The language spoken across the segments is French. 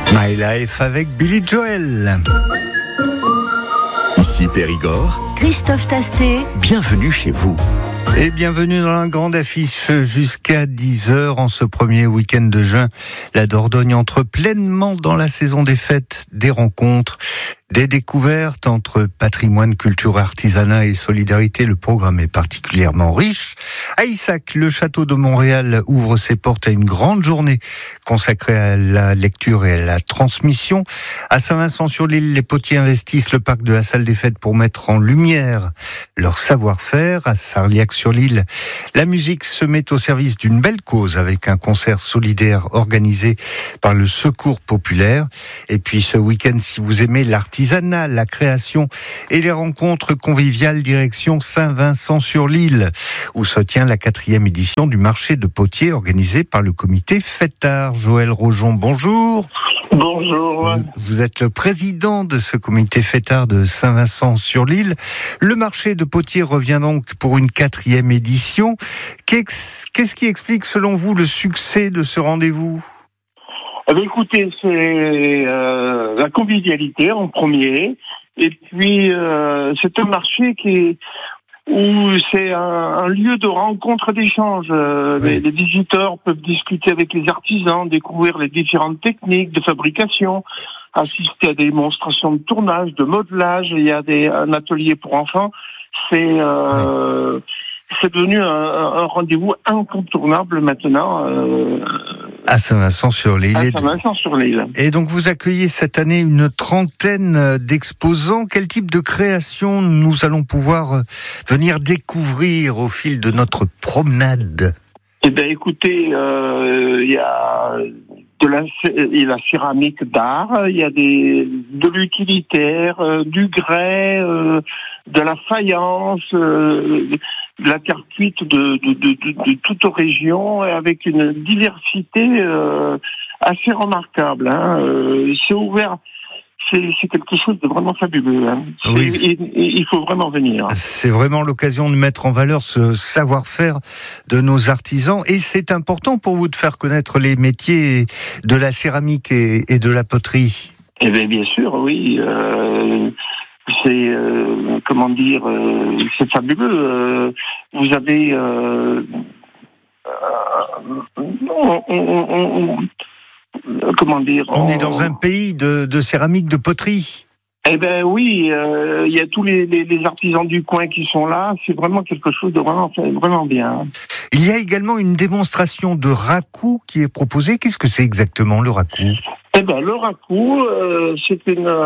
My Life avec Billy Joel. Ici Périgord, Christophe Tastet, bienvenue chez vous. Et bienvenue dans la grande affiche jusqu'à 10h en ce premier week-end de juin. La Dordogne entre pleinement dans la saison des fêtes, des rencontres, des découvertes entre patrimoine, culture, artisanat et solidarité. Le programme est particulièrement riche. À Issac, le château de Montréal ouvre ses portes à une grande journée consacrée à la lecture et à la transmission. À Saint-Vincent-sur-l'Île, les potiers investissent le parc de la salle des fêtes pour mettre en lumière leur savoir-faire. À Sarliac-sur-l'Île, la musique se met au service d'une belle cause avec un concert solidaire organisé par le Secours populaire. Et puis ce week-end, si vous aimez l'artisanat, la création et les rencontres conviviales, direction Saint-Vincent-sur-l'Île, où se tient la 4e édition du marché de potiers organisé par le comité Fêtard. Joël Rojon, bonjour. Bonjour. Vous êtes le président de ce comité Fêtard de Saint-Vincent-sur-l'Île. Le marché de potiers revient donc pour une 4e édition. Qu'est-ce qui explique selon vous le succès de ce rendez-vous ? Écoutez, c'est la convivialité en premier, et puis c'est un marché où c'est un lieu de rencontre, d'échange. Oui. Les visiteurs peuvent discuter avec les artisans, découvrir les différentes techniques de fabrication, assister à des démonstrations de tournage, de modelage. Il y a un atelier pour enfants. C'est devenu un rendez-vous incontournable maintenant. À Saint-Vincent-sur-l'Île. Et donc vous accueillez cette année une 30aine d'exposants. Quel type de création nous allons pouvoir venir découvrir au fil de notre promenade ? Eh bien écoutez, il y a la céramique d'art, il y a de l'utilitaire, du grès, de la faïence, de la terre cuite de toute région, avec une diversité assez remarquable. C'est ouvert. C'est quelque chose de vraiment fabuleux. Oui. Il faut vraiment venir. C'est vraiment l'occasion de mettre en valeur ce savoir-faire de nos artisans. Et c'est important pour vous de faire connaître les métiers de la céramique et de la poterie. Eh bien sûr, oui. C'est c'est fabuleux. Vous avez on est dans un pays de céramique, de poterie. Eh ben oui, il y a tous les artisans du coin qui sont là. C'est vraiment quelque chose de vraiment bien. Il y a également une démonstration de raku qui est proposée. Qu'est-ce que c'est exactement le raku ? Eh ben le raku, c'est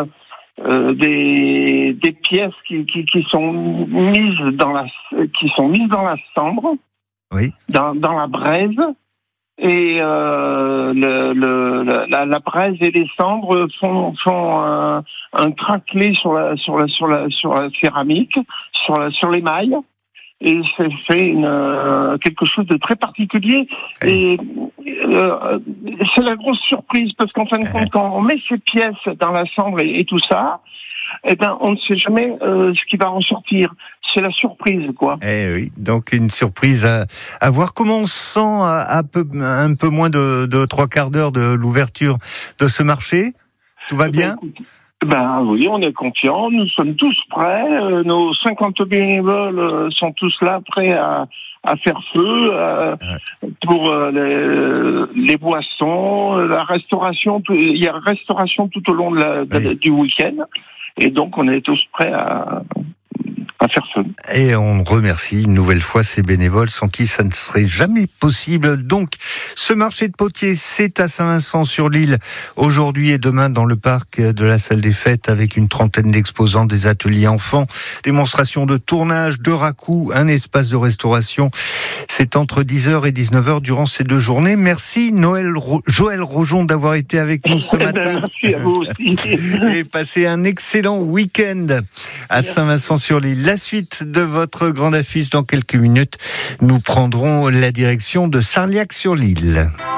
des pièces qui sont mises dans la cendre, oui, dans la braise. Et la braise et les cendres font un craquelé sur la céramique, sur l'émail, et c'est fait quelque chose de très particulier. Et c'est la grosse surprise, parce qu'en fin de compte, quand on met ces pièces dans la cendre et tout ça, eh ben, on ne sait jamais ce qui va en sortir. C'est la surprise, quoi. Eh oui, donc une surprise à voir. Comment on se sent un peu moins de 3/4 d'heure de l'ouverture de ce marché ? Tout va bien ? Ben oui, on est confiants, nous sommes tous prêts, nos 50 bénévoles sont tous là, prêts à faire feu, pour les boissons, la restauration, il y a restauration tout au long du week-end, et donc on est tous prêts à faire feu. Et on remercie une nouvelle fois ces bénévoles sans qui ça ne serait jamais possible. Donc, ce marché de potiers, c'est à Saint-Vincent-sur-l'Île, aujourd'hui et demain dans le parc de la salle des fêtes, avec une 30aine d'exposants, des ateliers enfants, démonstrations de tournage, de raku, un espace de restauration. C'est entre 10h et 19h durant ces 2 journées. Merci Joël Rojon d'avoir été avec nous ce matin. Merci à vous aussi. Et passez un excellent week-end à Saint-Vincent-sur-l'Île. La suite de votre grande affiche dans quelques minutes. Nous prendrons la direction de Sarliac-sur-l'Île.